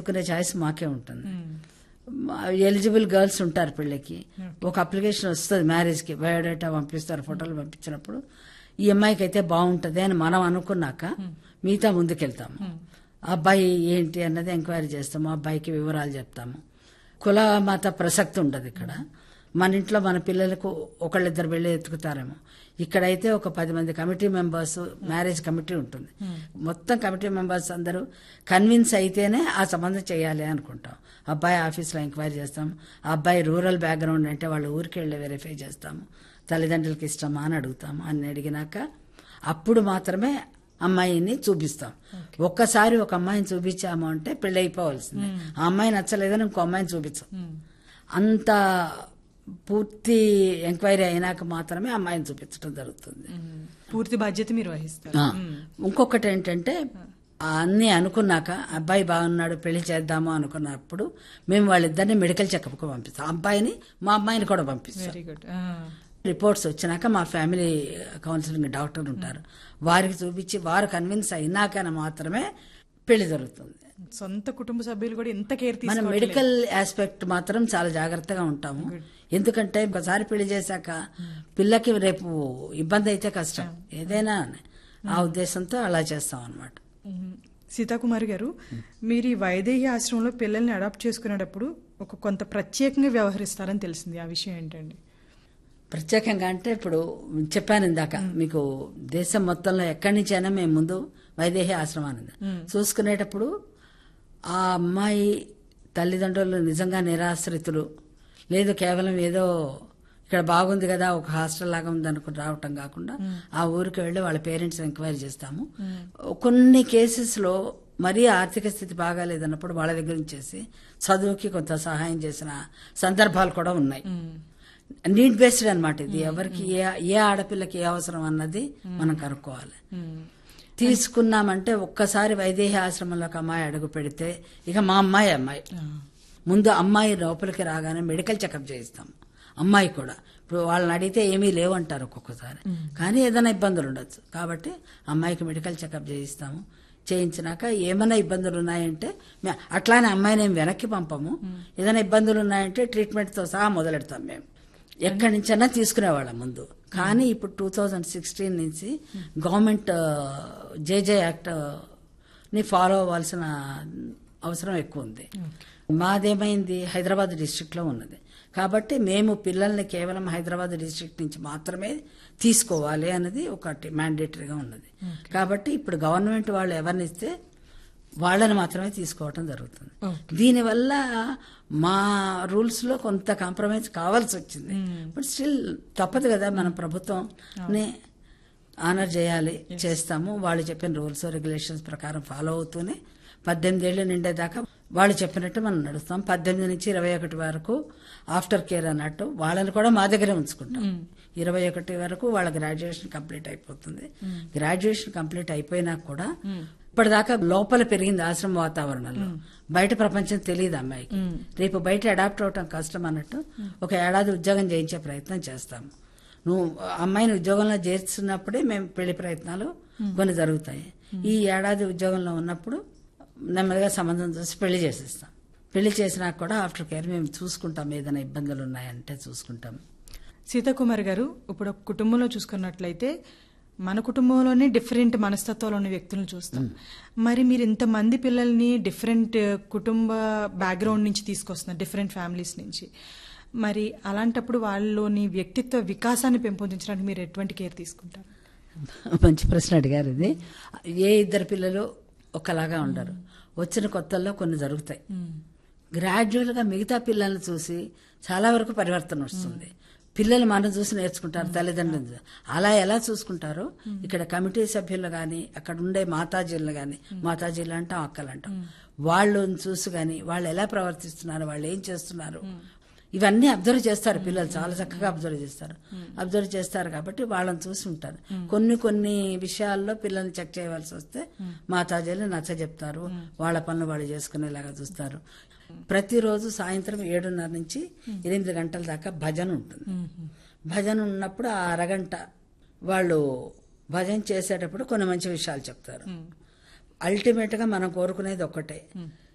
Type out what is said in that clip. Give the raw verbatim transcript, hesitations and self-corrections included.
చదువుకునే ఛాయిస్ మాకే ఉంటుంది. ఎలిజిబుల్ గర్ల్స్ ఉంటారు పెళ్లికి, ఒక అప్లికేషన్ వస్తుంది మ్యారేజ్కి, బయోడేటా పంపిస్తారు, ఫోటోలు పంపించినప్పుడు ఈ అమ్మాయికి అయితే బాగుంటుంది అని మనం అనుకున్నాక మిగతా ముందుకెళ్తాము. అబ్బాయి ఏంటి అన్నది ఎంక్వైరీ చేస్తాము, అబ్బాయికి వివరాలు చెప్తాము. కుల మత ప్రసక్తి ఉండదు ఇక్కడ. మన ఇంట్లో మన పిల్లలకు ఒకళ్ళిద్దరు వెళ్ళి ఎత్తుకుతారేమో, ఇక్కడైతే ఒక పది మంది కమిటీ మెంబర్స్, మ్యారేజ్ కమిటీ ఉంటుంది, మొత్తం కమిటీ మెంబర్స్ అందరూ కన్విన్స్ అయితేనే ఆ సంబంధం చేయాలి అనుకుంటాం. అబ్బాయి ఆఫీస్లో ఎంక్వైరీ చేస్తాం, ఆ అబ్బాయి రూరల్ బ్యాక్గ్రౌండ్ అంటే వాళ్ళ ఊరికి వెళ్ళి వెరిఫై చేస్తాము, తల్లిదండ్రులకి ఇష్టమా అని అడుగుతాము. అని అడిగినాక అప్పుడు మాత్రమే అమ్మాయిని చూపిస్తాం. ఒక్కసారి ఒక అమ్మాయిని చూపించాము అంటే పెళ్లి అయిపోవాల్సిందే. ఆ అమ్మాయి నచ్చలేదని ఇంకో అమ్మాయిని చూపించాం. అంత పూర్తి ఎంక్వైరీ అయినాక మాత్రమే అమ్మాయిని చూపించడం జరుగుతుంది. పూర్తి బాధ్యత మీరు వహిస్తారు. ఇంకొకటి ఏంటంటే అన్ని అనుకున్నాక అబ్బాయి బాగున్నాడు పెళ్లి చేద్దాము అనుకున్నప్పుడు మేము వాళ్ళిద్దరిని మెడికల్ చెకప్కి పంపిస్తాం. అబ్బాయిని మా అమ్మాయిని కూడా పంపిస్తాం. Very good. రిపోర్ట్స్ వచ్చినాక మా ఫ్యామిలీ కౌన్సిలింగ్ డాక్టర్ ఉంటారు, వారికి చూపించి వారు కన్విన్స్ అయినాక మాత్రమే పెళ్లి జరుగుతుంది. సొంత కుటుంబ సభ్యులు కూడా ఎంత కేర్ మన తీసుకుంటారు. మెడికల్ ఆస్పెక్ట్ మాత్రం చాలా జాగ్రత్తగా ఉంటాము. ఎందుకంటే ఒకసారి పెళ్లి చేశాక పిల్లకి రేపు ఇబ్బంది అయితే కష్టం ఏదైనా, ఆ ఉద్దేశంతో అలా చేస్తాం అన్నమాట. సీతాకుమారి గారు, మీరు ఈ వైదేహి ఆశ్రమంలో పిల్లల్ని అడాప్ట్ చేసుకునేటప్పుడు ఒక కొంత ప్రత్యేకంగా వ్యవహరిస్తారని తెలిసింది, ఆ విషయం ఏంటండి? ప్రత్యేకంగా అంటే ఇప్పుడు చెప్పాను ఇందాక మీకు, దేశం మొత్తంలో ఎక్కడి నుంచైనా మేము ముందు వైదేహి ఆశ్రమాన్ని చూసుకునేటప్పుడు ఆ అమ్మాయి తల్లిదండ్రులు నిజంగా నిరాశ్రితులు లేదు, కేవలం ఏదో ఇక్కడ బాగుంది కదా ఒక హాస్టల్ లాగా ఉంది అనుకుని రావటం కాకుండా ఆ ఊరికి వెళ్ళి వాళ్ళ పేరెంట్స్ ఎంక్వైరీ చేస్తాము. కొన్ని కేసెస్లో మరీ ఆర్థిక స్థితి బాగాలేదన్నప్పుడు వాళ్ళ దగ్గర నుంచి చదువుకి కొంత సహాయం చేసిన సందర్భాలు కూడా ఉన్నాయి. నీడ్ బేస్డ్ అనమాట ఇది. ఎవరికి ఏ ఏ ఆడపిల్లకి ఏ అవసరం అన్నది మనం కనుక్కోవాలి. తీసుకున్నామంటే ఒక్కసారి వైదేహి ఆశ్రమంలోకి అమ్మాయి అడుగు పెడితే ఇక మా అమ్మాయి అమ్మాయి ముందు అమ్మాయి లోపలికి రాగానే మెడికల్ చెకప్ చేయిస్తాం. అమ్మాయి కూడా ఇప్పుడు వాళ్ళని అడిగితే ఏమీ లేవంటారు ఒక్కొక్కసారి, కానీ ఏదైనా ఇబ్బందులు ఉండొచ్చు కాబట్టి అమ్మాయికి మెడికల్ చెకప్ చేయిస్తాము. చేయించినాక ఏమైనా ఇబ్బందులు ఉన్నాయంటే అట్లానే అమ్మాయిని ఏం వెనక్కి పంపము. ఏదైనా ఇబ్బందులు ఉన్నాయంటే ట్రీట్మెంట్తో సహా మొదలెడతాం. మేము ఎక్కడి నుంచైనా తీసుకునేవాళ్ళం ముందు, కానీ ఇప్పుడు టూ థౌజండ్ సిక్స్టీన్ నుంచి గవర్నమెంట్ జేజే యాక్ట్ ని ఫాలో అవ్వాల్సిన అవసరం ఎక్కువ ఉంది. మాదేమైంది హైదరాబాద్ డిస్ట్రిక్ట్ లో ఉన్నది కాబట్టి మేము పిల్లల్ని కేవలం హైదరాబాద్ డిస్ట్రిక్ట్ నుంచి మాత్రమే తీసుకోవాలి అన్నది ఒకటి మ్యాండేటరీగా ఉన్నది. కాబట్టి ఇప్పుడు గవర్నమెంట్ వాళ్ళు ఎవరిని ఇస్తే వాళ్ళని మాత్రమే తీసుకోవటం జరుగుతుంది. దీనివల్ల మా రూల్స్ లో కొంత కాంప్రమైజ్ కావాల్సి వచ్చింది. బట్ స్టిల్ తప్పదు కదా, మన ప్రభుత్వం ఆనర్ చేయాలి, చేస్తాము. వాళ్ళు చెప్పిన రూల్స్ రెగ్యులేషన్స్ ప్రకారం ఫాలో అవుతూనే పద్దెనిమిది ఏళ్ళు నిండేదాకా వాళ్ళు చెప్పినట్టు మనం నడుస్తాం. పద్దెనిమిది నుంచి ఇరవై ఒకటి వరకు ఆఫ్టర్ కేర్ అన్నట్టు వాళ్ళని కూడా మా దగ్గరే ఉంచుకుంటాం. ఇరవై ఒకటి వరకు వాళ్ళ గ్రాడ్యుయేషన్ కంప్లీట్ అయిపోతుంది. గ్రాడ్యుయేషన్ కంప్లీట్ అయిపోయినా కూడా ఇప్పటిదాకా లోపల పెరిగింది ఆశ్రమ వాతావరణంలో, బయట ప్రపంచం తెలియదు అమ్మాయికి. రేపు బయట అడాప్ట్ అవటం కష్టం అన్నట్టు ఒక ఏడాది ఉద్యోగం చేయించే ప్రయత్నం చేస్తాము. నువ్వు అమ్మాయిని ఉద్యోగంలో చేర్చున్నప్పుడే మేము పెళ్లి ప్రయత్నాలు కొన్ని జరుగుతాయి. ఈ ఏడాది ఉద్యోగంలో ఉన్నప్పుడు నెమ్మదిగా సంబంధం చూసి పెళ్లి చేసేస్తాం. పెళ్లి చేసినాక కూడా ఆఫ్టర్ కేర్ మేము చూసుకుంటాం, ఏదైనా ఇబ్బందులు ఉన్నాయంటే చూసుకుంటాం. సీతాకుమారి గారు, ఇప్పుడు ఒక కుటుంబంలో చూసుకున్నట్లయితే మన కుటుంబంలోనే డిఫరెంట్ మనస్తత్వాలు ఉన్న వ్యక్తులను చూస్తాం. మరి మీరు ఇంతమంది పిల్లల్ని డిఫరెంట్ కుటుంబ బ్యాక్గ్రౌండ్ నుంచి తీసుకొస్తున్నారు, డిఫరెంట్ ఫ్యామిలీస్ నుంచి. మరి అలాంటప్పుడు వాళ్ళలోని వ్యక్తిత్వ వికాసాన్ని పెంపొందించడానికి మీరు ఎటువంటి కేర్ తీసుకుంటారు? మంచి ప్రశ్న అడిగారు. ఇది ఏ ఇద్దరు పిల్లలు ఒకలాగా ఉండరు. వచ్చిన కొత్తల్లో కొన్ని జరుగుతాయి. గ్రాడ్యువల్ గా మిగతా పిల్లల్ని చూసి చాలా వరకు పరివర్తన వస్తుంది. పిల్లలు మనం చూసి నేర్చుకుంటారు, తల్లిదండ్రులు అలా ఎలా చూసుకుంటారో ఇక్కడ కమిటీ సభ్యులు గాని అక్కడ ఉండే మాతాజీలు గాని, మాతాజీలు అంటాం అక్కలు అంటాం, వాళ్ళని చూసి గాని వాళ్ళు ఎలా ప్రవర్తిస్తున్నారు, వాళ్ళు ఏం చేస్తున్నారు, ఇవన్నీ అబ్జర్వ్ చేస్తారు. పిల్లలు చాలా చక్కగా అబ్జర్వ్ చేస్తారు. అబ్జర్వ్ చేస్తారు కాబట్టి వాళ్ళని చూసి ఉంటారు. కొన్ని కొన్ని విషయాల్లో పిల్లల్ని చెక్ చేయవలసి వస్తే మాతాజీలు నచ్చ చెప్తారు, వాళ్ళ పనులు వాళ్ళు చేసుకునేలాగా చూస్తారు. ప్రతిరోజు సాయంత్రం ఏడున్నర నుంచి ఎనిమిది గంటల దాకా భజన ఉంటుంది. భజన ఉన్నప్పుడు ఆ అరగంట వాళ్ళు భజన చేసేటప్పుడు కొన్ని మంచి విషయాలు చెప్తారు. అల్టిమేట్ గా మనం కోరుకునేది ఒక్కటే,